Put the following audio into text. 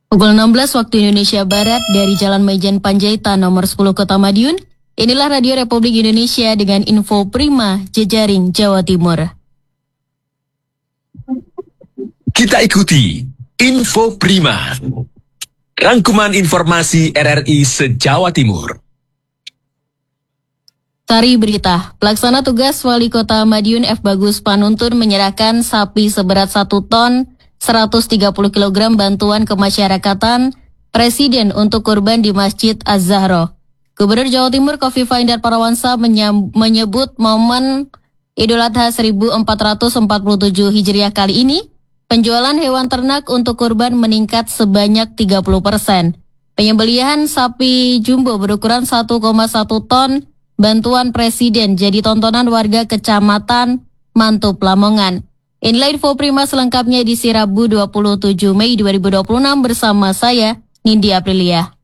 Pukul 16 waktu Indonesia Barat dari Jalan Maijen Panjaitan nomor 10 Kota Madiun. Inilah Radio Republik Indonesia dengan info prima jejaring Jawa Timur. Kita ikuti Info Prima, rangkuman informasi RRI se-Jawa Timur. Sari berita, pelaksana tugas Wali Kota Madiun F. Bagus Panuntun menyerahkan sapi seberat 1 ton 130 kg bantuan kemasyarakatan Presiden untuk kurban di Masjid Az-Zahra. Gubernur Jawa Timur Khofifah Indar Parawansa menyebut momen Idul Adha 1447 Hijriah kali ini, penjualan hewan ternak untuk kurban meningkat sebanyak 30%. Penyembelihan sapi jumbo berukuran 1,1 ton bantuan Presiden jadi tontonan warga Kecamatan Mantub, Lamongan. Inilah info prima selengkapnya di Rabu 27 Mei 2026 bersama saya, Nindi Aprilia.